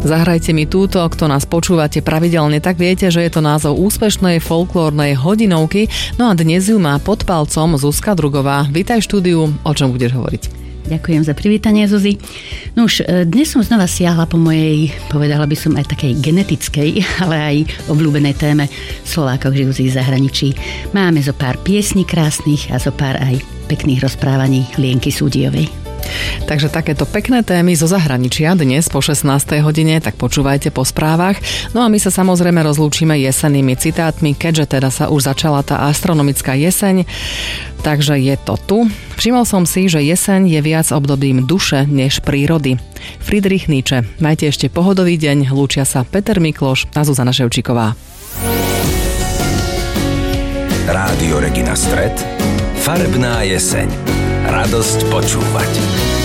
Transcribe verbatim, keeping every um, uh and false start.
Zahrajte mi túto, kto nás počúvate pravidelne, tak viete, že je to názov úspešnej folklórnej hodinovky. No a dnes ju má pod palcom Zuzka Drugová. Vítaj v štúdiu, o čom budeš hovoriť? Ďakujem za privítanie, Zuzi. No už dnes som znova siahla po mojej, povedala by som aj takej genetickej, ale aj obľúbenej téme Slovákov žijúcich v zahraničí. Máme zo pár piesní krásnych a zo pár aj pekných rozprávaní Lienky Súdiovej. Takže takéto pekné témy zo zahraničia dnes po šestnástej hodine, tak počúvajte po správach. No a my sa samozrejme rozlúčime jesennými citátmi, keďže teda sa už začala tá astronomická jeseň, takže je to tu. Všimol som si, že jeseň je viac obdobím duše než prírody. Friedrich Nietzsche. Majte ešte pohodový deň, lúčia sa Peter Mikloš a Zuzana Ševčíková. Rádio Regina Stret, farebná jeseň. Radosť počúvať.